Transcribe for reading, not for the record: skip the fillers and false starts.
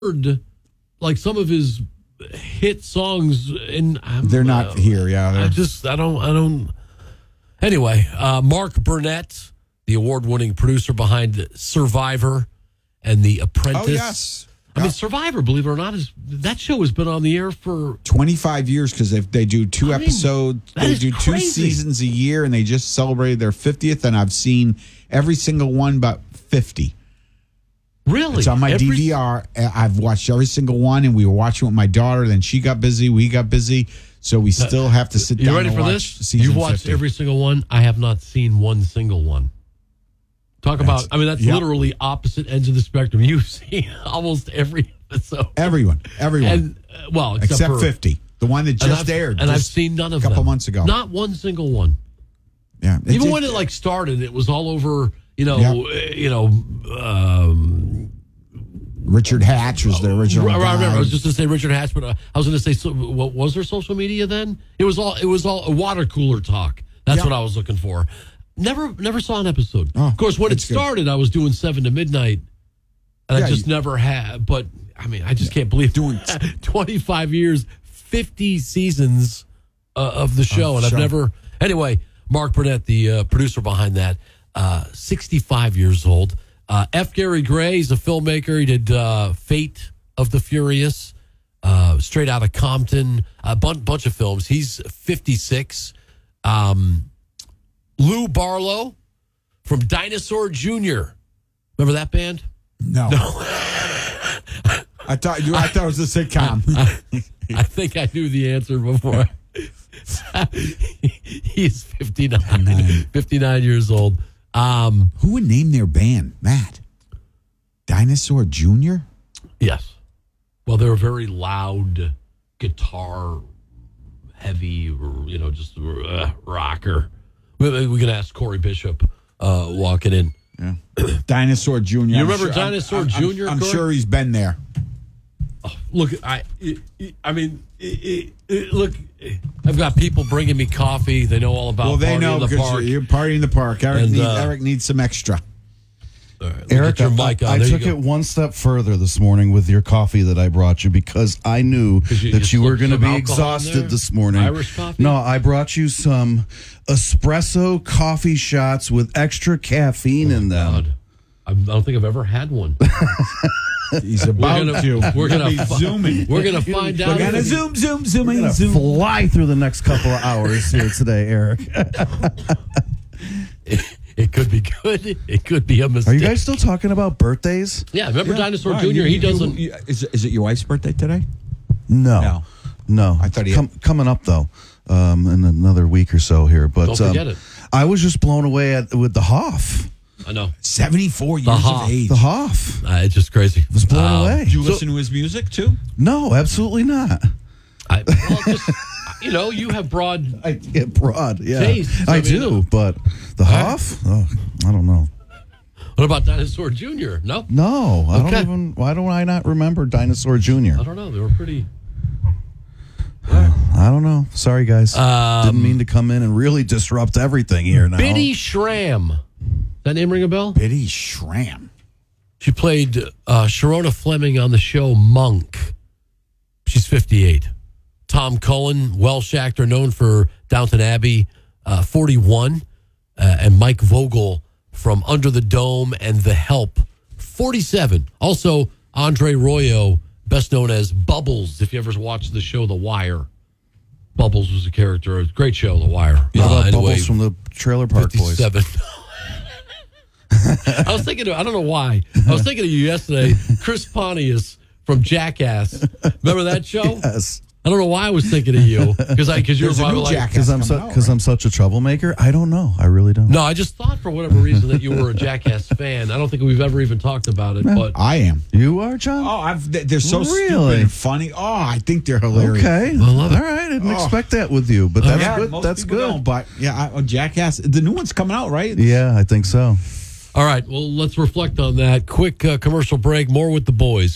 heard like some of his hit songs, and they're not here. Yeah, I don't. Anyway, Mark Burnett, the award-winning producer behind Survivor and The Apprentice. Oh, yes. I mean, Survivor, believe it or not, that show has been on the air for 25 years because they do two episodes. They do two seasons a year, and they just celebrated their 50th, and I've seen every single one but 50. Really? It's on my DVR. I've watched every single one, and we were watching with my daughter. Then she got busy. We got busy. So we still have to sit down and watch. You ready for this? You've watched 50. Every single one. I have not seen one single one. That's literally opposite ends of the spectrum. You've seen almost every episode. Everyone. And, except 50. The one that just aired. And I've seen none of them. A couple months ago. Not one single one. Yeah. Even when it started, it was all over, Richard Hatch was the original guy. I was just going to say Richard Hatch, but I was going to say, what was there social media then? It was all a water cooler talk. That's what I was looking for. Never saw an episode. Of course, when it started, I was doing 7 to midnight, and I just never had. But I mean, I just can't believe doing 25 years, 50 seasons of the show, and I've never. Anyway, Mark Burnett, the producer behind that, 65 years old. F. Gary Gray is a filmmaker. He did Fate of the Furious, Straight Outta Compton, a bunch of films. He's 56. Lou Barlow from Dinosaur Jr. Remember that band? No. I thought it was a sitcom. I think I knew the answer before. He's 59 years old. Who would name their band? Matt. Dinosaur Jr.? Yes. Well, they're a very loud guitar heavy, just rocker. We can ask Corey Bishop walking in. Yeah. Dinosaur Jr. You remember Dinosaur Jr.? I'm sure he's been there. Oh, look, look, I've got people bringing me coffee. They know all about. Well, they know because you're partying in the park. Eric needs some extra. Right, Eric, I took it one step further this morning with your coffee that I brought you because I knew that you were going to be exhausted this morning. Irish coffee? No, I brought you some espresso coffee shots with extra caffeine in them. God. I don't think I've ever had one. He's about to. We're gonna be zooming. We're gonna find out. We're gonna zoom. Fly through the next couple of hours here today, Eric. It could be good. It could be a mistake. Are you guys still talking about birthdays? Yeah, remember Dinosaur Jr.? He doesn't. Is it your wife's birthday today? No. I thought coming up though, in another week or so here. But don't forget it. I was just blown away with the Hoff. I know. 74 years of age. The Hoff. It's just crazy. I was blown away. Do you listen to his music too? No, absolutely not. You have broad. I get broad, yeah. Tastes. I do, but the Hoff? Oh, I don't know. What about Dinosaur Jr.? No? No, I don't even. Why don't I not remember Dinosaur Jr.? I don't know. They were pretty. I don't know. Sorry, guys. Didn't mean to come in and really disrupt everything here now. Biddy Schramm. Does that name ring a bell? Biddy Schramm. She played Sharona Fleming on the show Monk. She's 58. Tom Cullen, Welsh actor known for Downton Abbey, 41. And Mike Vogel from Under the Dome and The Help, 47. Also, Andre Royo, best known as Bubbles, if you ever watched the show The Wire. Bubbles was a character. It was a great show, The Wire. Bubbles from the Trailer Park 57. Boys. I was thinking, I don't know why. I was thinking of you yesterday. Chris Pontius from Jackass. Remember that show? Yes. I don't know why I was thinking of you because you're probably like because I'm such a troublemaker. I don't know. I really don't. No, I just thought for whatever reason that you were a Jackass fan. I don't think we've ever even talked about it, but I am. You are, John? Oh, they're so stupid and funny. Oh, I think they're hilarious. Okay, I love it. All right, I didn't expect that with you, but that's good. Most that's people good. don't, but Jackass. The new one's coming out, right? Yeah, I think so. All right, well, let's reflect on that. Quick commercial break. More with the boys.